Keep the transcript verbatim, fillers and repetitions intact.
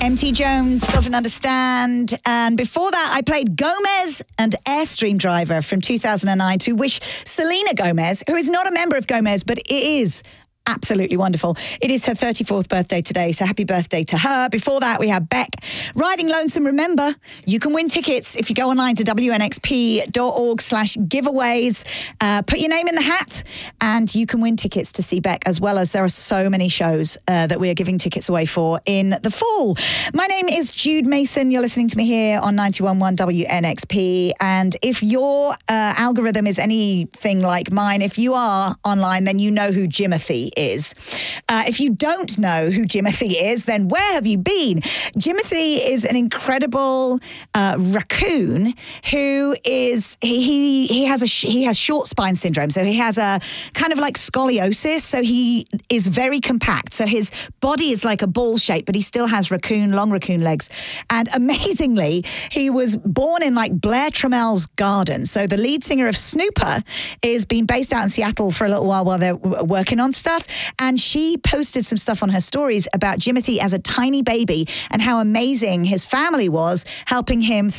M T Jones, Doesn't Understand. And before that, I played Gomez and Airstream Driver from two thousand nine to wish Selena Gomez, who is not a member of Gomez, but it is absolutely wonderful. It is her thirty-fourth birthday today, so happy birthday to her. Before that, we have Beck, Riding Lonesome. Remember, you can win tickets if you go online to W N X P dot org slash giveaways. Uh, put your name in the hat, and you can win tickets to see Beck, as well as there are so many shows uh, that we are giving tickets away for in the fall. My name is Jude Mason. You're listening to me here on ninety-one point one W N X P, and if your uh, algorithm is anything like mine, if you are online, then you know who Jimothy is. Uh, if you don't know who Jimothy is, then where have you been? Jimothy is an incredible uh, raccoon who is he he has a he has short spine syndrome, so he has a kind of like scoliosis. So he is very compact. So his body is like a ball shape, but he still has raccoon long raccoon legs. And amazingly, he was born in like Blair Trammell's garden. So the lead singer of Snooper is been based out in Seattle for a little while while they're w- working on stuff. And she posted some stuff on her stories about Jimothy as a tiny baby and how amazing his family was helping him